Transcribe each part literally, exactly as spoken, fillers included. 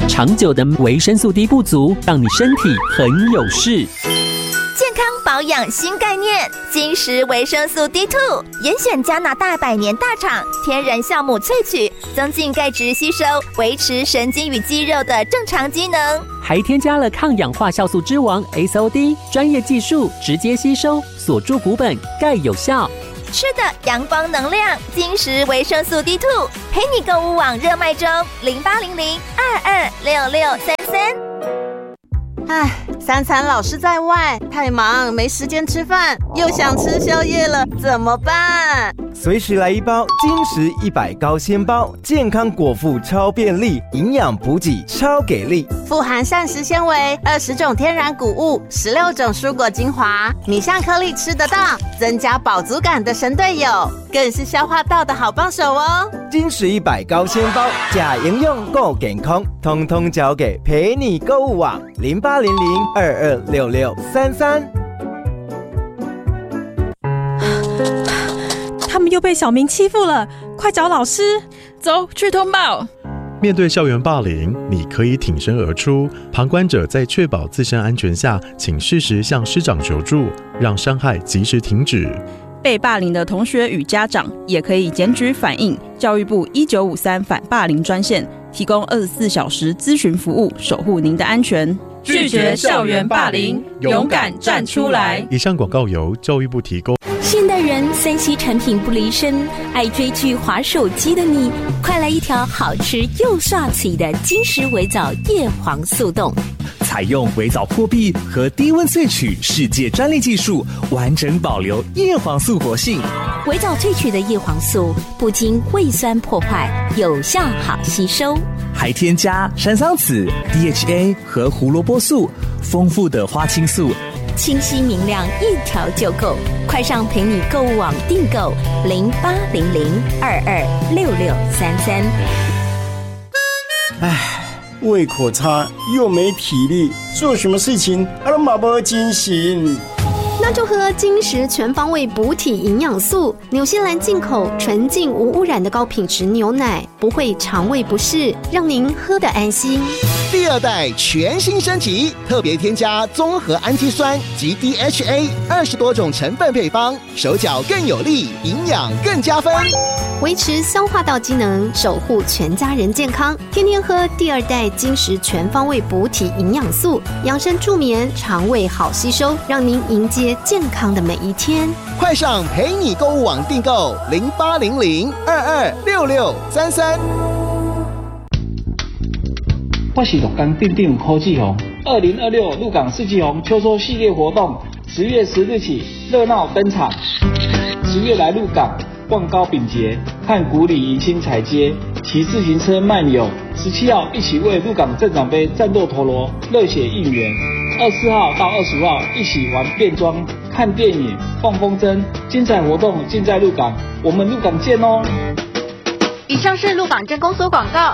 长久的维生素 D 不足，让你身体很有事。 健康保养新概念，金石维生素 D 二 严选加拿大百年大厂天然酵母萃取，增进钙质吸收，维持神经与肌肉的正常机能， 还添加了抗氧化酵素之王 S O D， 专业技术直接吸收，锁住骨本，钙有效。 吃的阳光能量，金石维生素 D 二 陪你购物网热卖中，零八零零二二六六三三。 唉，三餐老是在外，太忙没时间吃饭，又想吃宵夜了，怎么办？ 随时来一包金石一百高纤包，健康果腹超便利，营养补给超给力， 富含膳食纤维，二十种天然谷物，十六种蔬果精华，米香颗粒吃得到，增加饱足感的神队友，更是消化道的好帮手哦。 金石一百高纤包，假营养够健康，通通交给陪你购物网零八零零二二六六三三。 他们又被小明欺负了，快找老师！ 走去通报。 面对校园霸凌，你可以挺身而出。旁观者在确保自身安全下，请适时向师长求助，让伤害及时停止。 被霸凌的同学与家长也可以检举反映教育部一九五三反霸凌专线，提供二十四小时咨询服务，守护您的安全。 拒绝校园霸凌，勇敢站出来。 以上广告由教育部提供。 现代人三 C 产品不离身，爱追剧滑手机的你，快来一条好吃又帅气的金石微藻叶黄素冻。 采用微藻破壁和低温萃取世界专利技术，完整保留叶黄素活性。 微藻萃取的叶黄素不经胃酸破坏，有效好吸收， 还添加山桑子、D H A 和胡萝卜素，丰富的花青素， 清晰明亮，一条就够。快上陪你购物网订购零八零零二二六六三三。 唉，胃口差又没体力，做什么事情都没精神。 那就喝金石全方位补体营养素，纽西兰进口纯净无污染的高品质牛奶，不会肠胃不适，让您喝得安心。 第二代全新升级，特别添加综合氨基酸及 D H A 二十多种成分配方，手脚更有力，营养更加分， 维持消化道机能，守护全家人健康。天天喝第二代金石全方位补体营养素，养生助眠，肠胃好吸收，让您迎接健康的每一天。 快上陪你购物网订购零八零零二二六六三三。 我是鹿港镇长柯志宏。二零二六鹿港四季红秋收系列活动，十月十日起热闹登场。十月来鹿港望高饼节，看古里迎亲彩街，骑自行车漫游。十七号一起为鹿港镇长杯战斗陀螺，热血应援。二十四号到二十五号一起玩变装、看电影、放风筝，精彩活动尽在鹿港，我们鹿港见哦！ 以上是鹿港镇公所广告。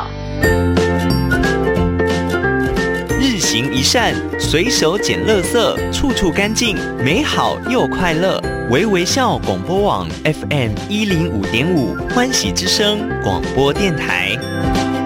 日行一善，随手捡垃圾，处处干净，美好又快乐。微微笑广播网 F M 一零五点五，欢喜之声广播电台。